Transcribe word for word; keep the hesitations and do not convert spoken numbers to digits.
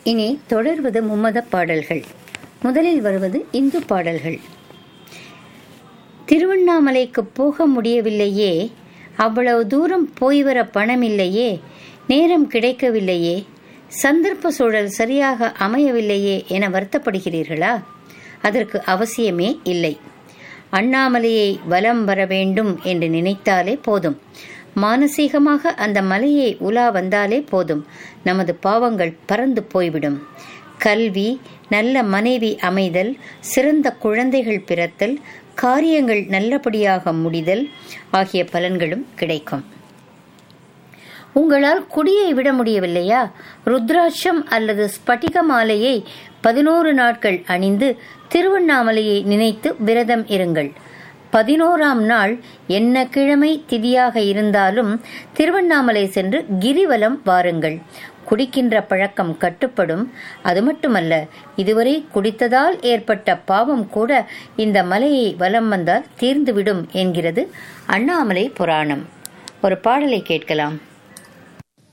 இனி தொடர்வது மும்மத பாடல்கள். முதலில் வருவது இந்து பாடல்கள். திருவண்ணாமலைக்கு போக முடியவில்லையே, அவ்வளவு தூரம் போய் வர பணமில்லையே, நேரம் கிடைக்கவில்லையே, சந்தர்ப்ப சூழல் சரியாக அமையவில்லையே என வருத்தப்படுகிறீர்களா? அதற்கு அவசியமே இல்லை. அண்ணாமலையை வலம் வர வேண்டும் என்று நினைத்தாலே போதும். மானசீகமாக அந்த மலையை உலா வந்தாலே போதும். நமது பாவங்கள் பறந்து போய்விடும். கல்வி, நல்ல மனைவி அமைதல், சிறந்த குழந்தைகள் பிறத்தல், காரியங்கள் நல்லபடியாக முடிதல் ஆகிய பலன்களும் கிடைக்கும். உங்களால் குடியை விட முடியவில்லையா? ருத்ராட்சம் அல்லது ஸ்பட்டிக மாலையை பதினோரு நாட்கள் அணிந்து திருவண்ணாமலையை நினைத்து விரதம் இருங்கள். பதினோராம் நாள் என்ன கிழமை திதியாக இருந்தாலும் திருவண்ணாமலை சென்று கிரிவலம் வாருங்கள். குடிக்கின்ற பழக்கம் கட்டுப்படும். அது மட்டுமல்ல, இதுவரை குடித்ததால் ஏற்பட்ட பாவம் கூட இந்த மலையை வலம் வந்தால் தீர்ந்துவிடும் என்கிறது அண்ணாமலை புராணம். ஒரு பாடலை கேட்கலாம்.